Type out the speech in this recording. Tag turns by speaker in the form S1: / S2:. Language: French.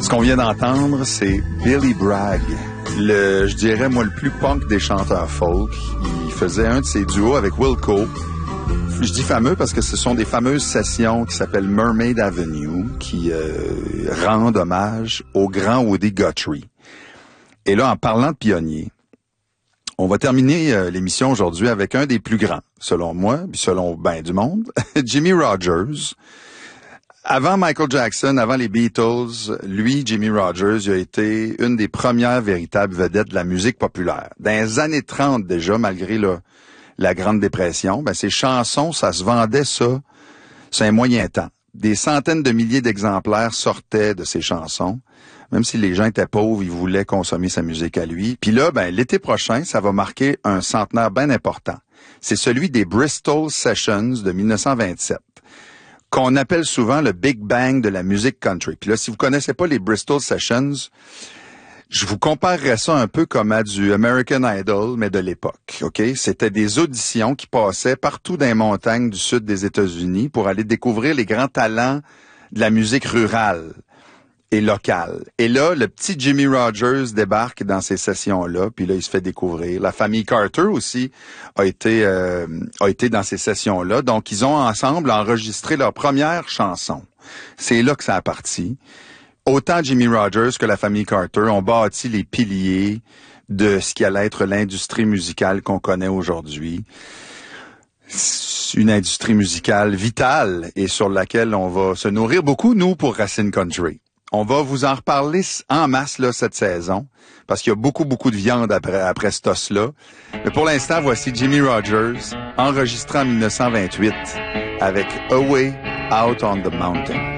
S1: Ce qu'on vient d'entendre, c'est Billy Bragg, je dirais, moi, le plus punk des chanteurs folk. Il faisait un de ses duos avec Wilco. Je dis fameux parce que ce sont des fameuses sessions qui s'appellent Mermaid Avenue, qui rendent hommage au grand Woody Guthrie. Et là, en parlant de pionniers, on va terminer l'émission aujourd'hui avec un des plus grands, selon moi, puis selon ben du monde, Jimmie Rodgers. Avant Michael Jackson, avant les Beatles, lui, Jimmie Rodgers, il a été une des premières véritables vedettes de la musique populaire. Dans les années 30 déjà, malgré la Grande Dépression, ben ses chansons, ça se vendait ça, c'est un moyen temps. Des centaines de milliers d'exemplaires sortaient de ses chansons. Même si les gens étaient pauvres, ils voulaient consommer sa musique à lui. Puis là, ben l'été prochain, ça va marquer un centenaire bien important. C'est celui des Bristol Sessions de 1927. Qu'on appelle souvent le Big Bang de la musique country. Puis là, si vous connaissez pas les Bristol Sessions, je vous comparerais ça un peu comme à du American Idol, mais de l'époque, OK? C'était des auditions qui passaient partout dans les montagnes du sud des États-Unis pour aller découvrir les grands talents de la musique rurale et locale. Et là, le petit Jimmie Rodgers débarque dans ces sessions-là, puis là, il se fait découvrir. La famille Carter aussi a été dans ces sessions-là. Donc, ils ont ensemble enregistré leur première chanson. C'est là que ça a parti. Autant Jimmie Rodgers que la famille Carter ont bâti les piliers de ce qui allait être l'industrie musicale qu'on connaît aujourd'hui. Une industrie musicale vitale et sur laquelle on va se nourrir beaucoup, nous, pour Racine Country. On va vous en reparler en masse là cette saison, parce qu'il y a beaucoup de viande après cet os-là. Mais pour l'instant, voici Jimmie Rodgers, enregistré en 1928 avec Away Out on the Mountain.